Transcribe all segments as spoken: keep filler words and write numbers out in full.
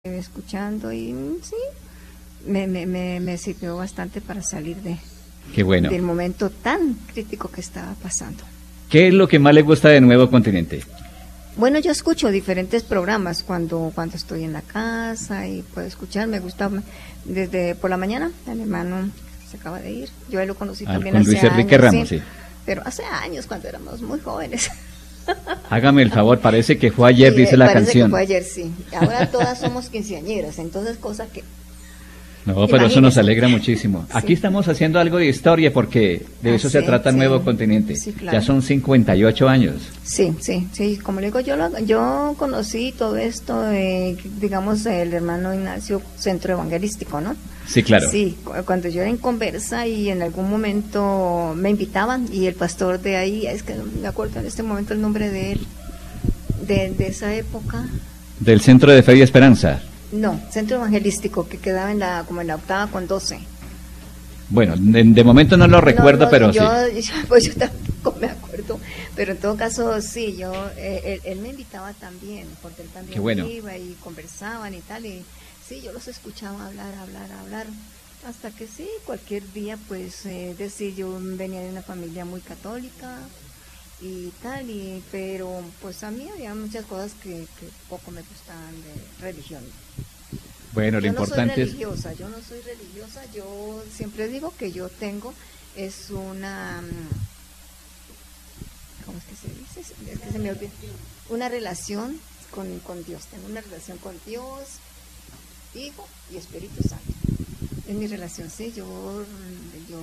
escuchando y sí, me, me, me, me sirvió bastante para salir de Qué bueno. del momento tan crítico que estaba pasando. ¿Qué es lo que más le gusta de Nuevo Continente? Bueno, yo escucho diferentes programas cuando cuando estoy en la casa y puedo escuchar. Me gusta desde por la mañana, el hermano se acaba de ir. Yo lo conocí ah, también con hace Luis años, Enrique Ramos, sí, sí. Pero hace años cuando éramos muy jóvenes. Hágame el favor, parece que fue ayer, Sí, dice la parece canción. Que fue ayer, sí. Ahora todas somos quinceañeras, entonces cosa que... No, pero Imagínese. eso nos alegra muchísimo. Sí. Aquí estamos haciendo algo de historia porque de Ah, eso sí, se trata sí. Nuevo Continente. Sí, claro. Ya son cincuenta y ocho años. Sí, sí, sí, como le digo, yo lo, yo conocí todo esto, de, digamos, el hermano Ignacio, centro evangelístico, ¿no? Sí, claro. Sí, cu- cuando yo era en Conversa y en algún momento me invitaban y el pastor de ahí, es que no me acuerdo en este momento el nombre de él, de, de esa época, Del Centro de Fe y Esperanza. no, centro evangelístico que quedaba en la, como en la octava con doce. Bueno, de, de momento no lo recuerdo, No, no, pero yo, sí. yo- pues yo tampoco me acuerdo, pero en todo caso sí, yo eh, él, él me invitaba también, porque él también Qué bueno. iba y conversaban y tal, y sí, yo los escuchaba hablar, hablar, hablar, hasta que sí, cualquier día, pues, eh, decir, yo venía de una familia muy católica y tal, y pero pues a mí había muchas cosas que, que poco me gustaban de religión. Bueno, lo Yo no soy importante es... religiosa, yo no soy religiosa, yo siempre digo que yo tengo es una, mm, ¿cómo es que se dice? Es que se me olvida, una relación con, con Dios, tengo una relación con Dios, Hijo y Espíritu Santo. Es mi relación, sí, yo, yo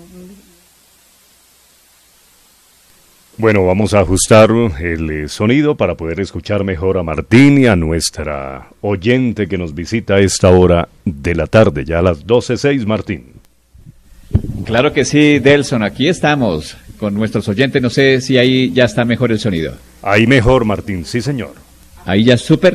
Bueno, vamos a ajustar el eh, sonido para poder escuchar mejor a Martín y a nuestra oyente que nos visita a esta hora de la tarde, ya a las doce seis, Martín. Claro que sí, Delson, aquí estamos con nuestros oyentes. No sé si ahí ya está mejor el sonido. Ahí mejor, Martín, sí señor. Ahí ya es súper.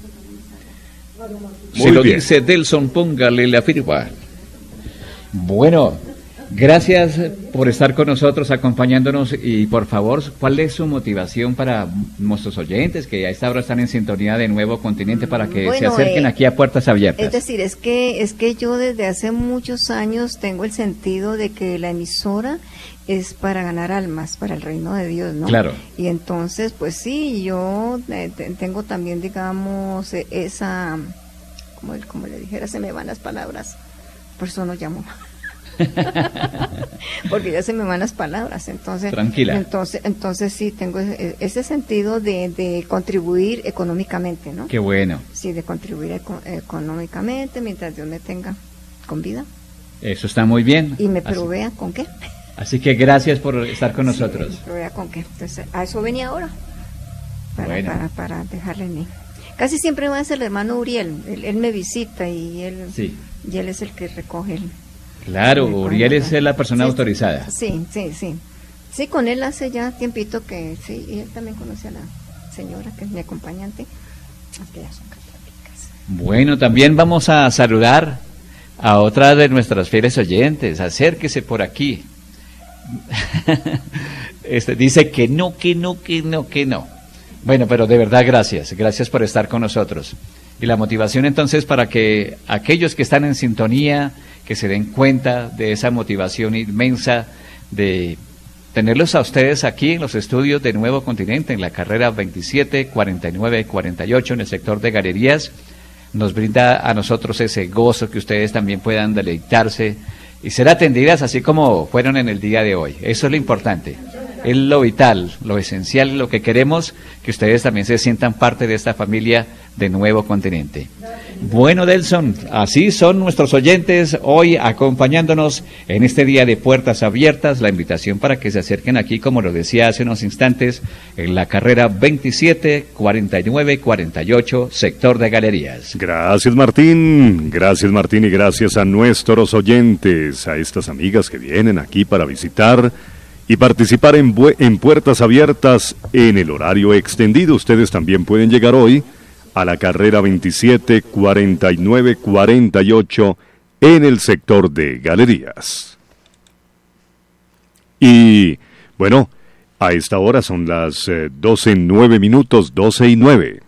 Muy Si lo bien. dice Delson, póngale la firma. Bueno, gracias por estar con nosotros, acompañándonos y por favor, ¿cuál es su motivación para nuestros oyentes que a esta hora están en sintonía de Nuevo Continente para que se Bueno, acerquen eh, aquí a Puertas Abiertas? Es decir, es que es que yo desde hace muchos años tengo el sentido de que la emisora es para ganar almas, para el reino de Dios, ¿no? Claro. Y entonces, pues sí, yo eh, te- tengo también, digamos, eh, esa, como, el- como le dijera, se me van las palabras, por eso no llamo. Porque ya se me van las palabras, entonces Tranquila. entonces entonces sí tengo ese, ese sentido de, de contribuir económicamente, ¿no? Qué bueno, Sí, de contribuir eco- económicamente mientras Dios me tenga con vida eso está muy bien. y me Así- provea con qué. Así que gracias por estar con nosotros. Me provea con qué. Entonces, a eso venía ahora. Para, Bueno. para, para dejarle en mí. Casi siempre va a ser el hermano Uriel. Él, él me visita y él, Sí. y él es el que recoge el. Claro, el- Uriel es la persona Sí, autorizada. Sí, sí, sí. Sí, con él hace ya tiempito que sí, y él también conoce a la señora que es mi acompañante. Es que ya son católicas. Bueno, también vamos a saludar a otra de nuestras fieles oyentes. Acérquese por aquí. Este, dice que no, que no, que no, que no. Bueno, pero de verdad gracias, gracias por estar con nosotros. Y la motivación entonces para que aquellos que están en sintonía, que se den cuenta de esa motivación inmensa de tenerlos a ustedes aquí en los estudios de Nuevo Continente, en la carrera veintisiete cuarenta y nueve cuarenta y ocho en el sector de galerías, nos brinda a nosotros ese gozo que ustedes también puedan deleitarse y ser atendidas así como fueron en el día de hoy. Eso es lo importante, es lo vital, lo esencial, lo que queremos, que ustedes también se sientan parte de esta familia de Nuevo Continente. Bueno, Delson, así son nuestros oyentes hoy acompañándonos en este día de Puertas Abiertas. La invitación para que se acerquen aquí, como lo decía hace unos instantes, en la carrera veintisiete cuarenta y nueve cuarenta y ocho, sector de galerías. Gracias, Martín. Gracias, Martín, y gracias a nuestros oyentes, a estas amigas que vienen aquí para visitar y participar en, bue- en Puertas Abiertas en el horario extendido. Ustedes también pueden llegar hoy a la carrera veintisiete cuarenta y nueve cuarenta y ocho en el sector de galerías. Y, bueno, a esta hora son las eh, doce nueve minutos, doce y nueve.